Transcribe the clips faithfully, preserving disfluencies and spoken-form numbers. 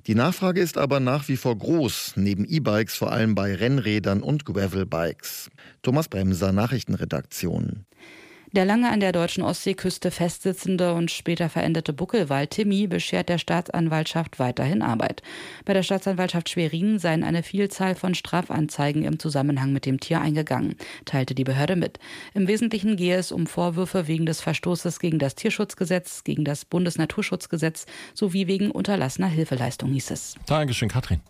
Die Nachfrage ist aber nach wie vor groß, neben E-Bikes vor allem bei Rennrädern und Gravelbikes. Thomas Bremser, Nachrichtenredaktion. Der lange an der deutschen Ostseeküste festsitzende und später verendete Buckelwal Timmy beschert der Staatsanwaltschaft weiterhin Arbeit. Bei der Staatsanwaltschaft Schwerin seien eine Vielzahl von Strafanzeigen im Zusammenhang mit dem Tier eingegangen, teilte die Behörde mit. Im Wesentlichen gehe es um Vorwürfe wegen des Verstoßes gegen das Tierschutzgesetz, gegen das Bundesnaturschutzgesetz sowie wegen unterlassener Hilfeleistung, hieß es. Dankeschön, Katrin.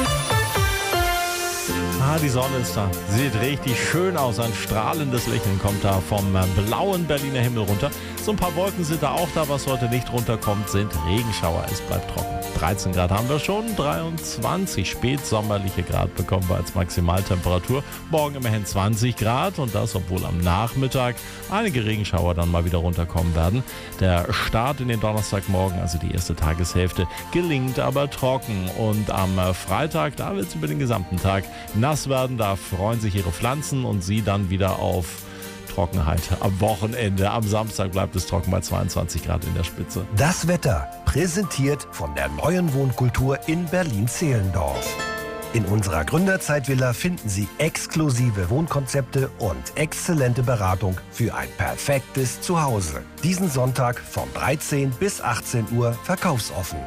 Ah, die Sonne ist da. Sieht richtig schön aus. Ein strahlendes Lächeln kommt da vom blauen Berliner Himmel runter. So ein paar Wolken sind da auch da. Was heute nicht runterkommt, sind Regenschauer. Es bleibt trocken. dreizehn Grad haben wir schon. dreiundzwanzig spätsommerliche Grad bekommen wir als Maximaltemperatur. Morgen immerhin zwanzig Grad. Und das, obwohl am Nachmittag einige Regenschauer dann mal wieder runterkommen werden. Der Start in den Donnerstagmorgen, also die erste Tageshälfte, gelingt aber trocken. Und am Freitag, da wird es über den gesamten Tag nass werden, da freuen sich ihre Pflanzen und sie dann wieder auf Trockenheit am Wochenende. Am Samstag bleibt es trocken bei zweiundzwanzig Grad in der Spitze. Das Wetter, präsentiert von der neuen Wohnkultur in Berlin-Zehlendorf. In unserer Gründerzeitvilla finden Sie exklusive Wohnkonzepte und exzellente Beratung für ein perfektes Zuhause. Diesen Sonntag von dreizehn bis achtzehn Uhr verkaufsoffen.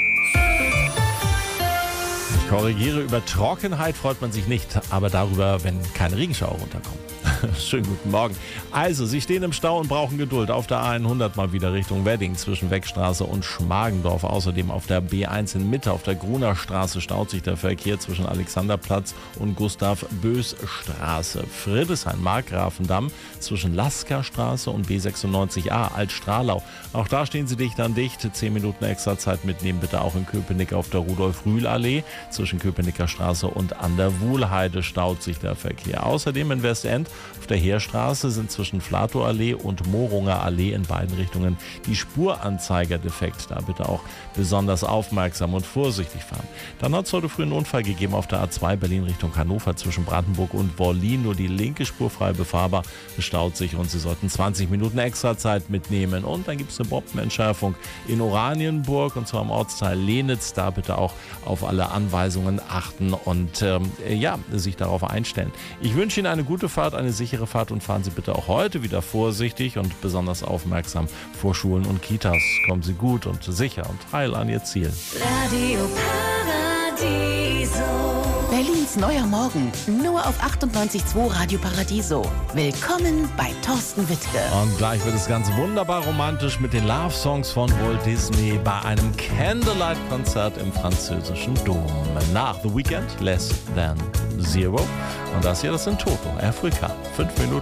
Ich korrigiere, über Trockenheit freut man sich nicht, aber darüber, wenn keine Regenschauer runterkommen. Schönen guten Morgen. Also, Sie stehen im Stau und brauchen Geduld. Auf der A hundert mal wieder Richtung Wedding zwischen Weckstraße und Schmargendorf. Außerdem auf der B eins in Mitte, auf der Gruner Straße staut sich der Verkehr zwischen Alexanderplatz und Gustav-Bös-Straße. Friedrichshain-Markgrafendamm zwischen Lasker-Straße und B sechsundneunzig a Altstralau. Auch da stehen Sie dicht an dicht. Zehn Minuten extra Zeit mitnehmen bitte auch in Köpenick auf der Rudolf-Rühl-Allee. Zwischen Köpenicker Straße und an der Wuhlheide staut sich der Verkehr. Außerdem in Westend auf der Heerstraße sind zwischen Flatow-Allee und Morunger Allee in beiden Richtungen die Spuranzeiger defekt. Da bitte auch besonders aufmerksam und vorsichtig fahren. Dann hat es heute früh einen Unfall gegeben auf der A zwei Berlin Richtung Hannover zwischen Brandenburg und Wollin. Nur die linke Spur frei befahrbar. Es staut sich und Sie sollten zwanzig Minuten extra Zeit mitnehmen. Und dann gibt es eine Bombenentschärfung in Oranienburg und zwar im Ortsteil Lenitz. Da bitte auch auf alle Anweisungen achten und ähm, ja, sich darauf einstellen. Ich wünsche Ihnen eine gute Fahrt, eine sichere Fahrt und fahren Sie bitte auch heute wieder vorsichtig und besonders aufmerksam vor Schulen und Kitas. Kommen Sie gut und sicher und heil an Ihr Ziel. Radio Paradiso. Berlins neuer Morgen, nur auf achtundneunzig Komma zwei Radio Paradiso. Willkommen bei Thorsten Wittke. Und gleich wird es ganz wunderbar romantisch mit den Love-Songs von Walt Disney bei einem Candlelight-Konzert im französischen Dom. Nach The Weeknd, Less Than Zero. Und das hier, das sind Toto, Afrika. Fünf Minuten.